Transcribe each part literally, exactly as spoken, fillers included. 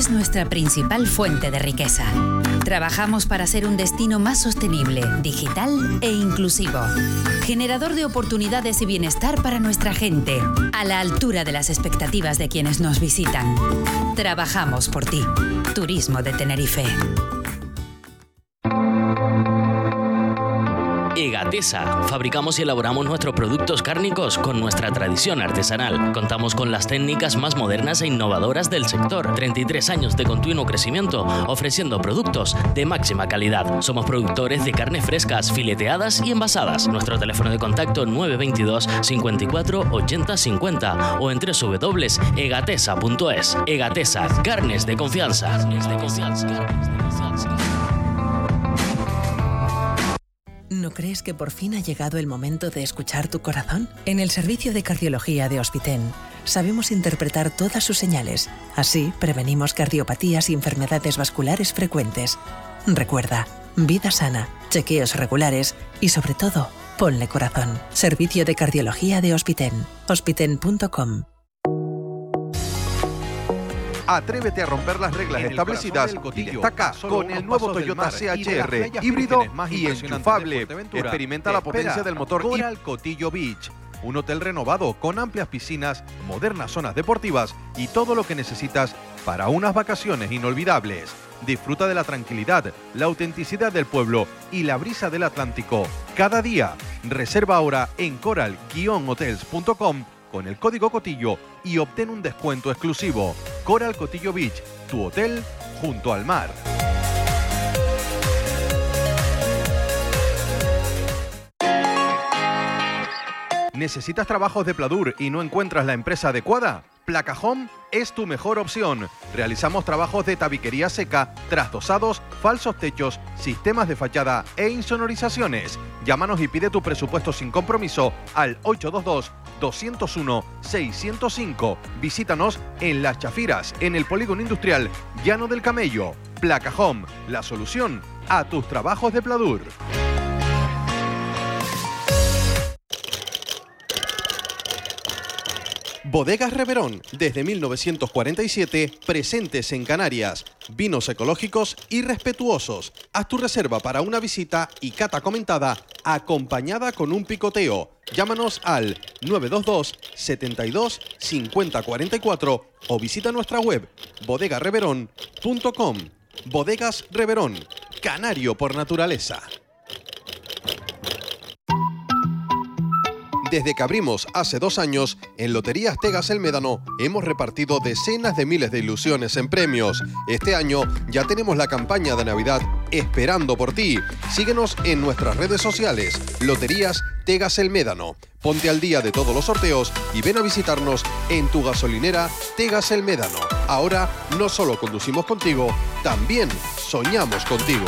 es nuestra principal fuente de riqueza. Trabajamos para ser un destino más sostenible, digital e inclusivo. Generador de oportunidades y bienestar para nuestra gente, a la altura de las expectativas de quienes nos visitan. Trabajamos por ti. Turismo de Tenerife. Egatesa. Fabricamos y elaboramos nuestros productos cárnicos con nuestra tradición artesanal. Contamos con las técnicas más modernas e innovadoras del sector. treinta y tres años de continuo crecimiento, ofreciendo productos de máxima calidad. Somos productores de carnes frescas, fileteadas y envasadas. Nuestro teléfono de contacto nueve dos dos, cincuenta y cuatro, ochenta, cincuenta o en doble u doble u doble u punto egatesa punto es. Egatesa. Carnes de confianza. Carnes de confianza. Carnes de confianza. ¿No crees que por fin ha llegado el momento de escuchar tu corazón? En el servicio de cardiología de Hospiten sabemos interpretar todas sus señales. Así prevenimos cardiopatías y enfermedades vasculares frecuentes. Recuerda, vida sana, chequeos regulares y sobre todo, ponle corazón. Servicio de cardiología de Hospiten. hospiten punto com. Atrévete a romper las reglas establecidas y destaca con el nuevo Toyota C H R híbrido y enchufable. Experimenta la potencia del motor Coral Cotillo Beach. Un hotel renovado con amplias piscinas, modernas zonas deportivas y todo lo que necesitas para unas vacaciones inolvidables. Disfruta de la tranquilidad, la autenticidad del pueblo y la brisa del Atlántico cada día. Reserva ahora en coral guion hotels punto com con el código Cotillo y obtén un descuento exclusivo. Coral Cotillo Beach, tu hotel junto al mar. ¿Necesitas trabajos de pladur y no encuentras la empresa adecuada? Placa Home es tu mejor opción. Realizamos trabajos de tabiquería seca, trasdosados, falsos techos, sistemas de fachada e insonorizaciones. Llámanos y pide tu presupuesto sin compromiso al ocho dos dos, dos cero uno, seis cero cinco. Visítanos en Las Chafiras, en el Polígono Industrial Llano del Camello. Placa Home, la solución a tus trabajos de pladur. Bodegas Reverón, desde mil novecientos cuarenta y siete, presentes en Canarias. Vinos ecológicos y respetuosos. Haz tu reserva para una visita y cata comentada, acompañada con un picoteo. Llámanos al nueve dos dos, setenta y dos, cincuenta cuarenta y cuatro o visita nuestra web bodega reverón punto com. Bodegas Reverón, canario por naturaleza. Desde que abrimos hace dos años, en Loterías Tegas El Médano hemos repartido decenas de miles de ilusiones en premios. Este año ya tenemos la campaña de Navidad esperando por ti. Síguenos en nuestras redes sociales, Loterías Tegas El Médano. Ponte al día de todos los sorteos y ven a visitarnos en tu gasolinera Tegas El Médano. Ahora no solo conducimos contigo, también soñamos contigo.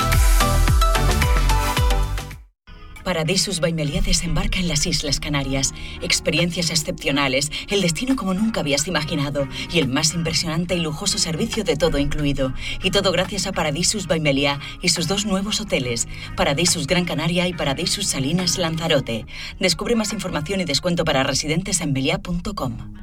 Paradisus by Meliá desembarca en las Islas Canarias. Experiencias excepcionales, el destino como nunca habías imaginado y el más impresionante y lujoso servicio de todo incluido. Y todo gracias a Paradisus by Meliá y sus dos nuevos hoteles, Paradisus Gran Canaria y Paradisus Salinas Lanzarote. Descubre más información y descuento para residentes en meliá punto com.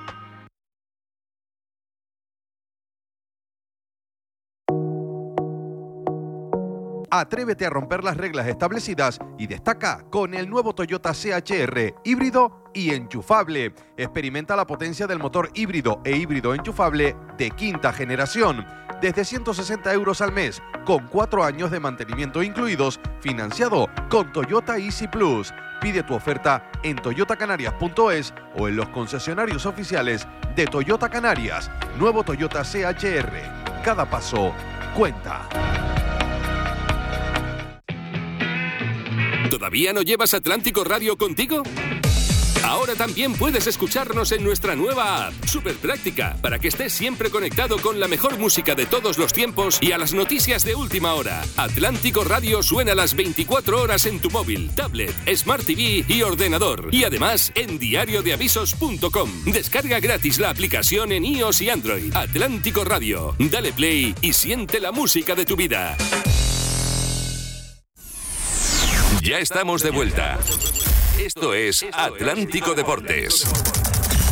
Atrévete a romper las reglas establecidas y destaca con el nuevo Toyota C H R híbrido y enchufable. Experimenta la potencia del motor híbrido e híbrido enchufable de quinta generación. Desde ciento sesenta euros al mes, con cuatro años de mantenimiento incluidos, financiado con Toyota Easy Plus. Pide tu oferta en toyota canarias punto es o en los concesionarios oficiales de Toyota Canarias. Nuevo Toyota C H R. Cada paso cuenta. ¿Todavía no llevas Atlántico Radio contigo? Ahora también puedes escucharnos en nuestra nueva app, súper práctica, para que estés siempre conectado con la mejor música de todos los tiempos y a las noticias de última hora. Atlántico Radio suena las veinticuatro horas en tu móvil, tablet, Smart T V y ordenador. Y además en diario de avisos punto com. Descarga gratis la aplicación en iOS y Android. Atlántico Radio. Dale play y siente la música de tu vida. Ya estamos de vuelta. Esto es Atlántico Deportes.